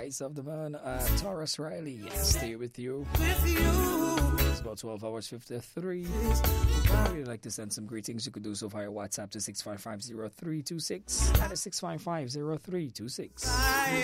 Eyes of the Man, Taurus Riley, stay with you. It's about 12 hours 53. If you'd like to send some greetings, you could do so via WhatsApp to 655-0326. That is 655-0326.